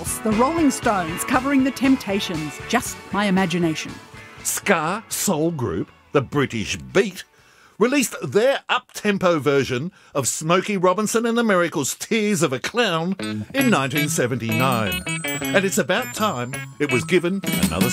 else? The Rolling Stones covering the Temptations. Just my imagination. Ska Soul Group, the British Beat, released their up-tempo version of Smokey Robinson and the Miracles' Tears of a Clown in 1979. And it's about time it was given another